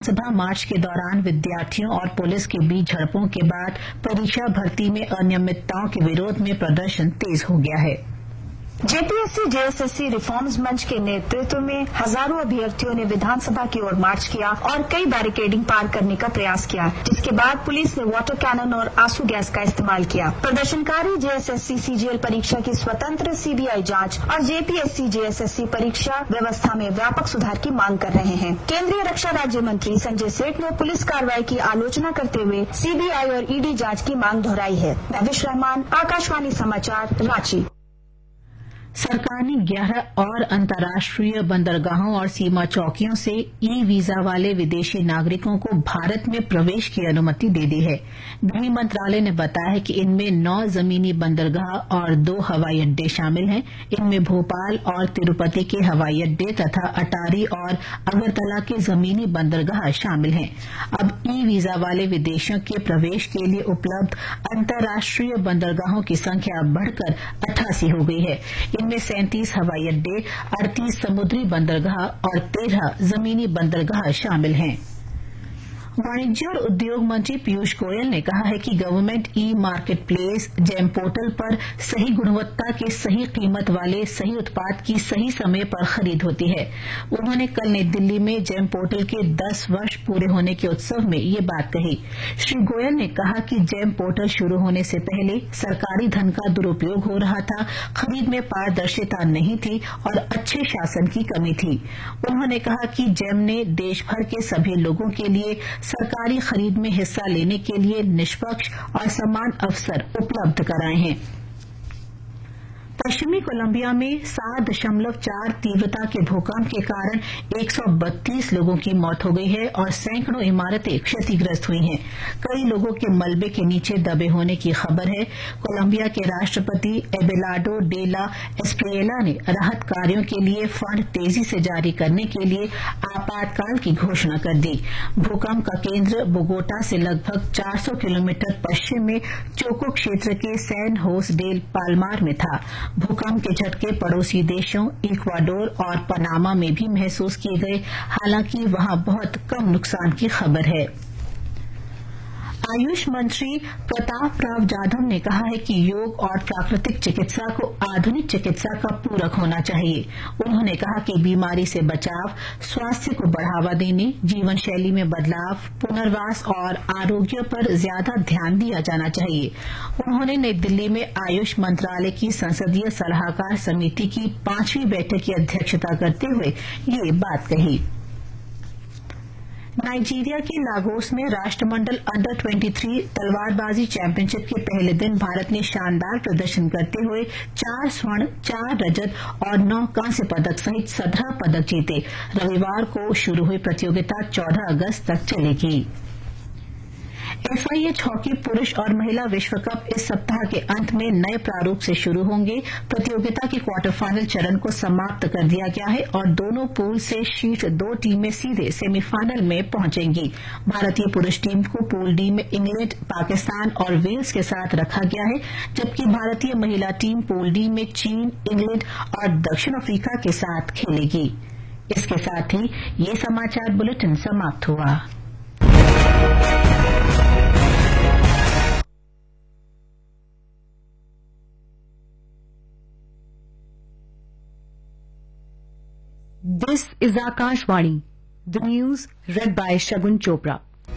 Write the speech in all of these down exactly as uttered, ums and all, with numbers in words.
विधानसभा मार्च के दौरान विद्यार्थियों और पुलिस के बीच झड़पों के बाद परीक्षा भर्ती में अनियमितताओं के विरोध में प्रदर्शन तेज हो गया है। जेपीएससी जेएसएससी रिफॉर्म्स मंच के नेतृत्व में हजारों अभ्यर्थियों ने विधानसभा की ओर मार्च किया और कई बैरिकेडिंग पार करने का प्रयास किया, जिसके बाद पुलिस ने वाटर कैनन और आंसू गैस का इस्तेमाल किया। प्रदर्शनकारी जेएसएससी सीजीएल परीक्षा की स्वतंत्र सीबीआई जांच और जेपीएससी जेएसएससी परीक्षा व्यवस्था में व्यापक सुधार की मांग कर रहे हैं। केंद्रीय रक्षा राज्य मंत्री संजय सेठ ने पुलिस कार्रवाई की आलोचना करते हुए सीबीआई और ईडी जांच की मांग दोहराई है। महविश रहमान, आकाशवाणी समाचार, रांची। सरकार ने ग्यारह और अंतर्राष्ट्रीय बंदरगाहों और सीमा चौकियों से ई वीजा वाले विदेशी नागरिकों को भारत में प्रवेश की अनुमति दे दी है। गृह मंत्रालय ने बताया है कि इनमें नौ जमीनी बंदरगाह और दो हवाई अड्डे शामिल हैं। इनमें भोपाल और तिरुपति के हवाई अड्डे तथा अटारी और अगरतला के जमीनी बंदरगाह शामिल हैं। अब ई वीजा वाले विदेशियों के प्रवेश के लिए उपलब्ध अंतर्राष्ट्रीय बंदरगाहों की संख्या बढ़कर अट्ठासी हो गई है। इनमें सैंतीस हवाई अड्डे, अड़तीस समुद्री बंदरगाह और तेरह जमीनी बंदरगाह शामिल हैं। वाणिज्य और उद्योग मंत्री पीयूष गोयल ने कहा है कि government e market place GeM portal पर सही गुणवत्ता के सही कीमत वाले सही उत्पाद की सही समय पर खरीद होती है। उन्होंने कल नई दिल्ली में जेम पोर्टल के दस वर्ष पूरे होने के उत्सव में ये बात कही। श्री गोयल ने कहा कि जेम पोर्टल शुरू होने से पहले सरकारी धन का दुरुपयोग हो रहा था, खरीद में पारदर्शिता नहीं थी और अच्छे शासन की कमी थी। उन्होंने कहा कि जेम ने देश भर के सभी लोगों के लिए सरकारी खरीद में हिस्सा लेने के लिए निष्पक्ष और समान अवसर उपलब्ध कराए हैं। पश्चिमी कोलंबिया में सात दशमलव चार तीव्रता के भूकंप के कारण एक सौ बत्तीस लोगों की मौत हो गई है और सैकड़ों इमारतें क्षतिग्रस्त हुई हैं। कई लोगों के मलबे के नीचे दबे होने की खबर है। कोलंबिया के राष्ट्रपति एबेलार्डो डे ला एस्प्रिएला ने राहत कार्यों के लिए फंड तेजी से जारी करने के लिए आपातकाल की घोषणा कर दी। भूकंप का केंद्र बोगोटा से लगभग चार सौ किलोमीटर पश्चिम में चोको क्षेत्र के सैन होस डेल पाल्मार में था। भूकंप के झटके पड़ोसी देशों इक्वाडोर और पनामा में भी महसूस किए गए, हालांकि वहां बहुत कम नुकसान की खबर है। आयुष मंत्री प्रताप राव जाधव ने कहा है कि योग और प्राकृतिक चिकित्सा को आधुनिक चिकित्सा का पूरक होना चाहिए। उन्होंने कहा कि बीमारी से बचाव, स्वास्थ्य को बढ़ावा देने, जीवन शैली में बदलाव, पुनर्वास और आरोग्य पर ज्यादा ध्यान दिया जाना चाहिए। उन्होंने नई दिल्ली में आयुष मंत्रालय की संसदीय सलाहकार समिति की पांचवीं बैठक की अध्यक्षता करते हुए ये बात कही। नाइजीरिया के लागोस में राष्ट्रमंडल अंडर तेईस तलवारबाजी चैंपियनशिप के पहले दिन भारत ने शानदार प्रदर्शन करते हुए चार स्वर्ण, चार रजत और नौ कांस्य पदक सहित सत्रह पदक जीते। रविवार को शुरू हुई प्रतियोगिता चौदह अगस्त तक चलेगी। एफआईएच हॉकी पुरुष और महिला विश्व कप इस सप्ताह के अंत में नए प्रारूप से शुरू होंगे। प्रतियोगिता के क्वार्टर फाइनल चरण को समाप्त कर दिया गया है और दोनों पूल से शीर्ष दो टीमें सीधे सेमीफाइनल में पहुंचेंगी। भारतीय पुरुष टीम को पूल डी में इंग्लैंड, पाकिस्तान और वेल्स के साथ रखा गया है, जबकि भारतीय महिला टीम पूल डी में चीन, इंग्लैंड और दक्षिण अफ्रीका के साथ खेलेगी। इसके साथ ही ये समाचार बुलेटिन समाप्त हुआ। This is Akashvani, the news read by Shagun Chopra.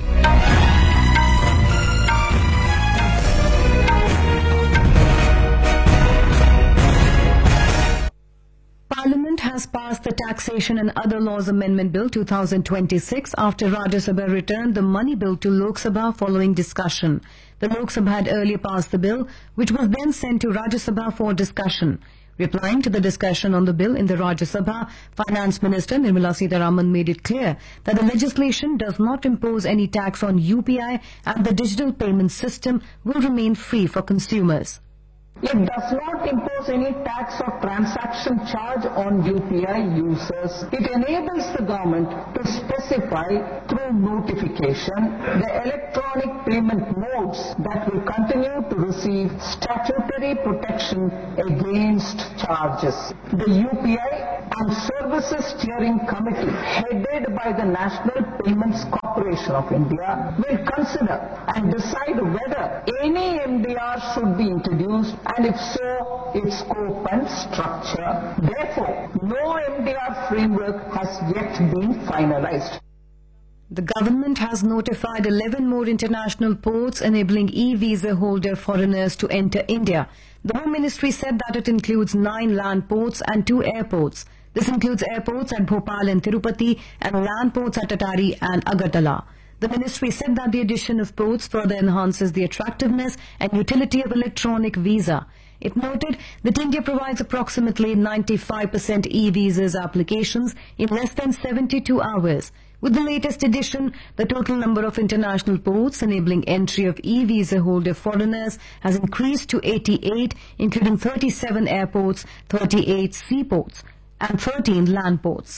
Parliament has passed the Taxation and Other Laws Amendment Bill twenty twenty-six after Rajya Sabha returned the Money Bill to Lok Sabha following discussion. The Lok Sabha had earlier passed the bill, which was then sent to Rajya Sabha for discussion. Replying to the discussion on the bill in the Rajya Sabha, Finance Minister Nirmala Sitharaman made it clear that the legislation does not impose any tax on U P I and the digital payment system will remain free for consumers. It does not impose any tax or transaction charge on U P I users. It enables the government to specify through notification the electronic payment modes that will continue to receive statutory protection against charges. The U P I and Services Steering Committee, headed by the National Payments Corporation, Corporation of India will consider and decide whether any M D R should be introduced, and if so, its scope and structure. Therefore, no M D R framework has yet been finalized. The government has notified eleven more international ports enabling e-visa holder foreigners to enter India. The Home Ministry said that it includes nine land ports and two airports. This includes airports at Bhopal and Tirupati and land ports at Atari and Agartala. The ministry said that the addition of ports further enhances the attractiveness and utility of electronic visa. It noted that India provides approximately ninety-five percent e-visas applications in less than seventy-two hours. With the latest addition, the total number of international ports enabling entry of e-visa holder foreigners has increased to eighty-eight, including thirty-seven airports, thirty-eight seaports, and thirteen land ports.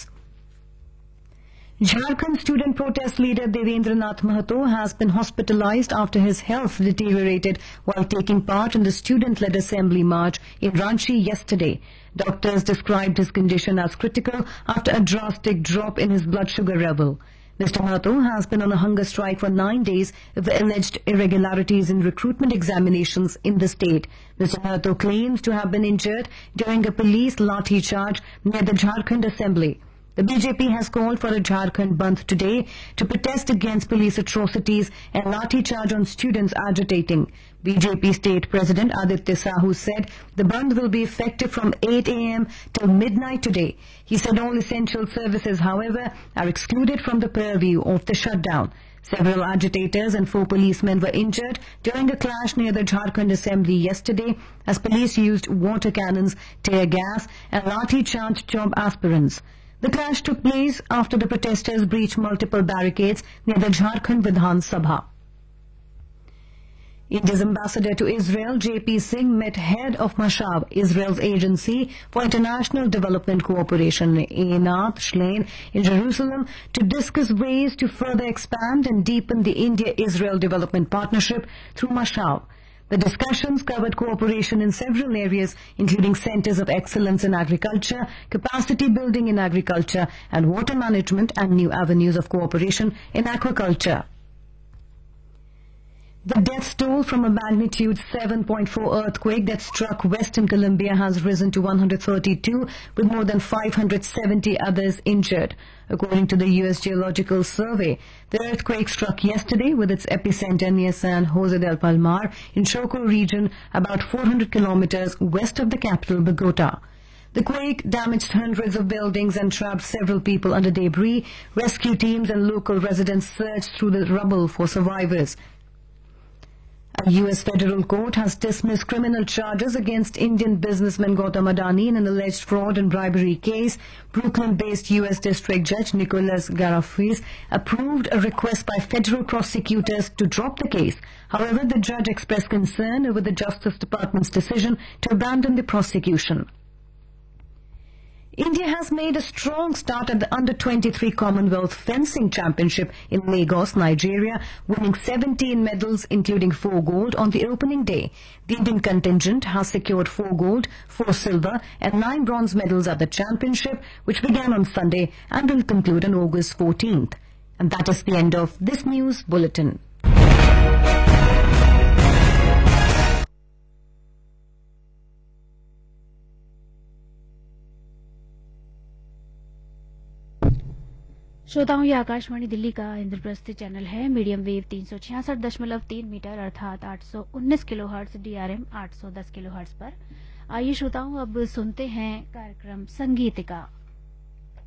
Jharkhand student protest leader Devendra Nath Mahato has been hospitalized after his health deteriorated while taking part in the student-led assembly march in Ranchi yesterday. Doctors described his condition as critical after a drastic drop in his blood sugar level. Mister Mahato has been on a hunger strike for nine days of the alleged irregularities in recruitment examinations in the state. Mister Mahato claims to have been injured during a police lathi charge near the Jharkhand assembly. The B J P has called for a Jharkhand Bandh today to protest against police atrocities and lathi charge on students agitating. B J P State President Aditya Sahu said the Bandh will be effective from eight a m till midnight today. He said all essential services, however, are excluded from the purview of the shutdown. Several agitators and four policemen were injured during a clash near the Jharkhand assembly yesterday as police used water cannons, tear gas and lathi charged job aspirants. The clash took place after the protesters breached multiple barricades near the Jharkhand Vidhan Sabha. India's ambassador to Israel, J P Singh, met head of Mashav, Israel's agency for international development cooperation, Einat Shlein, in Jerusalem to discuss ways to further expand and deepen the India-Israel development partnership through Mashav. The discussions covered cooperation in several areas, including centers of excellence in agriculture, capacity building in agriculture, and water management, and new avenues of cooperation in aquaculture. The death toll from a magnitude seven point four earthquake that struck Western Colombia has risen to one hundred thirty-two, with more than five hundred seventy others injured. According to the U S Geological Survey, the earthquake struck yesterday with its epicenter near San Jose del Palmar in Choco region, about four hundred kilometers west of the capital, Bogota. The quake damaged hundreds of buildings and trapped several people under debris. Rescue teams and local residents searched through the rubble for survivors. A U S federal court has dismissed criminal charges against Indian businessman Gautam Adani in an alleged fraud and bribery case. Brooklyn-based U S District Judge Nicholas Garafis approved a request by federal prosecutors to drop the case. However, the judge expressed concern over the Justice Department's decision to abandon the prosecution. India has made a strong start at the under twenty-three Commonwealth Fencing Championship in Lagos, Nigeria, winning seventeen medals, including four gold on the opening day. The Indian contingent has secured four gold, four silver and nine bronze medals at the championship, which began on Sunday and will conclude on August fourteenth. And that is the end of this news bulletin. श्रोताओं, ये आकाशवाणी दिल्ली का Indraprastha channel है। Medium wave तीन सौ छियासठ दशमलव तीन metre अर्थात आठ सौ उन्नीस किलो हर्ट्ज, डीआरएम आठ सौ दस किलो हर्ट्ज पर। आइए श्रोताओं, अब सुनते हैं कार्यक्रम संगीतिका।